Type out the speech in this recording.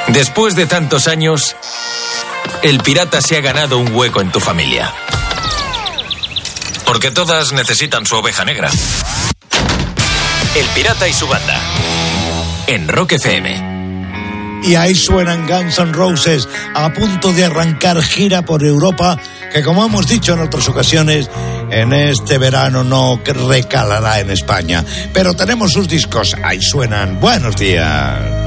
Después de tantos años, el pirata se ha ganado un hueco en tu familia. Porque todas necesitan su oveja negra. El pirata y su banda. En Rock FM. Y ahí suenan Guns N' Roses a punto de arrancar gira por Europa, que como hemos dicho en otras ocasiones, en este verano no recalará en España. Pero tenemos sus discos, ahí suenan. Buenos días.